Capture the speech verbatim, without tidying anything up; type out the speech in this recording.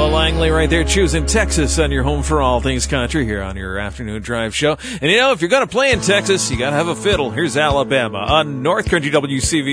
Ella Langley right there choosing Texas on your home for all things country here on your afternoon drive show. And you know, if you're going to play in Texas, you got to have a fiddle. Here's Alabama on North Country W C V.